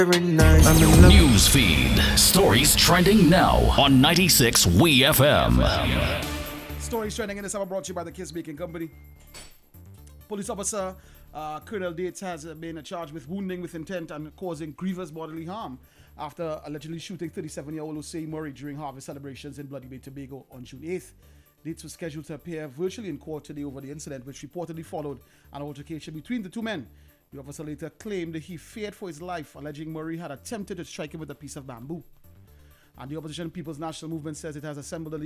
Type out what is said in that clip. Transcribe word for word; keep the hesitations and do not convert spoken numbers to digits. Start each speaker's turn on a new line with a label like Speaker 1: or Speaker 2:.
Speaker 1: News feed. Stories trending now on ninety-six W E F M.
Speaker 2: Stories trending in this hour brought to you by the Kiss Baking Company. Police officer uh, Colonel Dates has been charged with wounding with intent and causing grievous bodily harm after allegedly shooting thirty-seven-year-old Hussein Murray during harvest celebrations in Bloody Bay, Tobago on June eighth. Dates was scheduled to appear virtually in court today over the incident, which reportedly followed an altercation between the two men. The officer later claimed that he feared for his life, alleging Murray had attempted to strike him with a piece of bamboo. And the opposition People's National Movement says it has assembled a